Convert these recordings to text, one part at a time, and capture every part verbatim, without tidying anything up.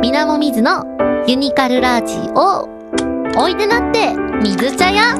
みなもみずのユニカルラジオ。おいでなって水茶屋。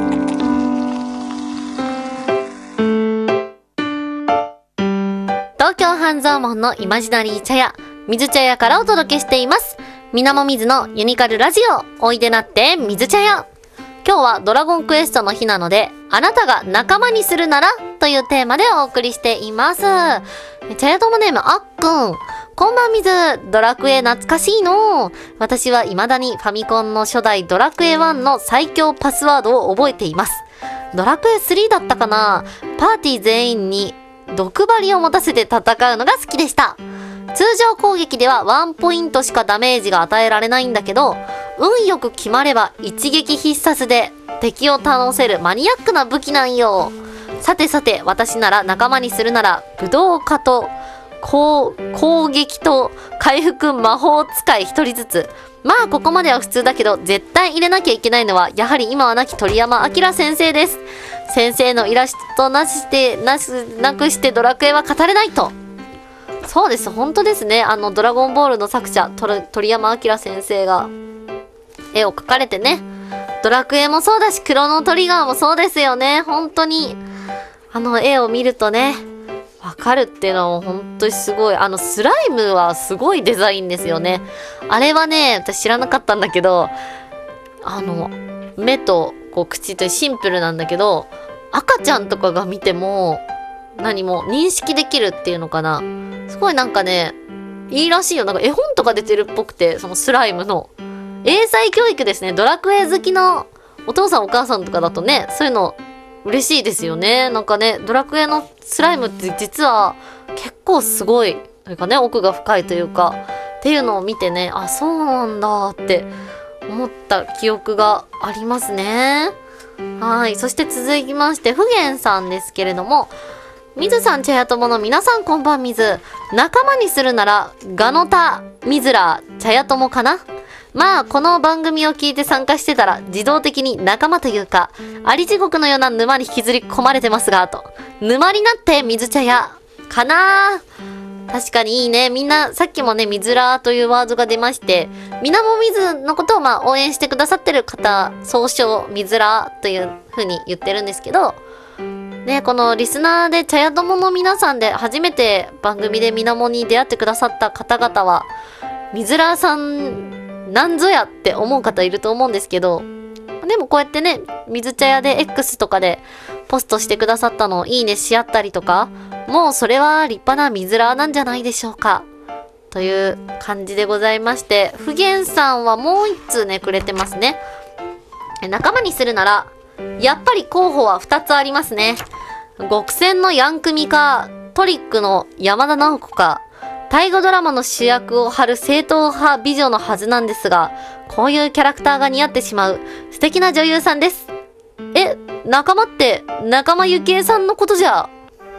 東京半蔵門のイマジナリー茶屋、水茶屋からお届けしています。みなもみずのユニカルラジオ。おいでなって水茶屋。今日はドラゴンクエストの日なので、あなたが仲間にするならというテーマでお送りしています。茶屋友ネームあっくん。こんばんみず、ドラクエ懐かしいの。私は未だにファミコンの初代ドラクエワンの最強パスワードを覚えています。ドラクエスリーだったかな。パーティー全員に毒針を持たせて戦うのが好きでした。通常攻撃ではワンポイントしかダメージが与えられないんだけど、運よく決まれば一撃必殺で敵を倒せるマニアックな武器なんよ。さてさて、私なら仲間にするなら武道家と攻攻撃と回復魔法使い一人ずつ。まあここまでは普通だけど、絶対入れなきゃいけないのはやはり今は亡き鳥山明先生です。先生のイラストなしでなしなくしてドラクエは語れないと。そうです、本当ですね。あのドラゴンボールの作者鳥山明先生が絵を描かれてね、ドラクエもそうだしクロノトリガーもそうですよね。本当にあの絵を見るとねわかるっていうのは本当にすごい。あのスライムはすごいデザインですよね。あれはね、私知らなかったんだけど、あの目とこう口とシンプルなんだけど、赤ちゃんとかが見ても何も認識できるっていうのかな。すごいなんかねいいらしいよ。なんか絵本とか出てるっぽくて、そのスライムの英才教育ですね。ドラクエ好きのお父さんお母さんとかだとね、そういうの嬉しいですよね。なんかね、ドラクエのスライムって実は結構すごいというかね、奥が深いというかっていうのを見てね、あ、そうなんだって思った記憶がありますね。はい。そして続きまして、ふげんさんですけれども、みずさん、茶屋友の皆さんこんばんみず。仲間にするならガノタ、みずら、茶屋友かな。まあこの番組を聞いて参加してたら自動的に仲間というか、あり地獄のような沼に引きずり込まれてますが、と沼になって水茶屋かな。確かにいいね。みんなさっきもね、みずらというワードが出まして、みなもみずのことをまあ応援してくださってる方、総称みずらという風に言ってるんですけどね、このリスナーで茶屋友の皆さんで初めて番組でみなもに出会ってくださった方々は、みずらさんなんぞやって思う方いると思うんですけど、でもこうやってね、水茶屋で X とかでポストしてくださったのをいいねし合ったりとか、もうそれは立派な水らなんじゃないでしょうかという感じでございまして、ふげんさんはもう一通ねくれてますね。仲間にするならやっぱり候補はふたつありますね。極戦のヤンクミか、トリックの山田直子か。大河ドラマの主役を張る正統派美女のはずなんですが、こういうキャラクターが似合ってしまう素敵な女優さんです。え、仲間って仲間由紀恵さんのことじゃ。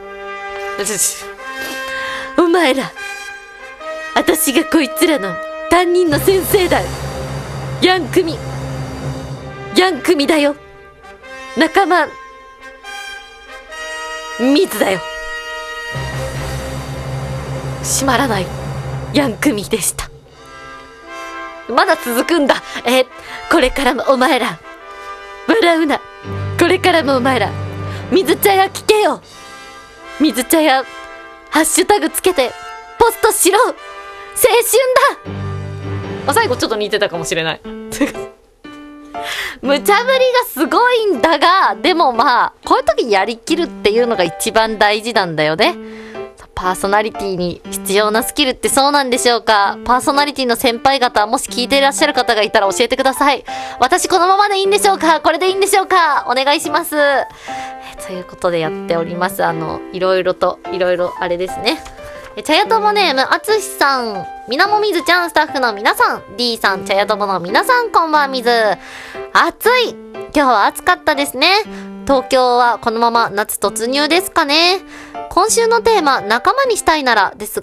お前ら、私がこいつらの担任の先生だ。ヤンクミヤンクミだよ。仲間水だよ。閉まらないヤンクミでした。まだ続くんだ。え、これからもお前ら笑うな。これからもお前ら水茶屋聞けよ。水茶屋ハッシュタグつけてポストしろ。青春だ。あ、最後ちょっと似てたかもしれない無茶ぶりがすごいんだが、でもまあこういう時やりきるっていうのが一番大事なんだよね。パーソナリティに必要なスキルってそうなんでしょうか。パーソナリティの先輩方、もし聞いていらっしゃる方がいたら教えてください。私このままでいいんでしょうか、これでいいんでしょうか、お願いします。えということでやっております。あのいろいろといろいろあれですね。茶屋友ネームあつしさん、みなもみずちゃん、スタッフの皆さん、 D さん、茶屋友の皆さんこんばんみず。暑い、今日は暑かったですね。東京はこのまま夏突入ですかね。今週のテーマ、仲間にしたいならです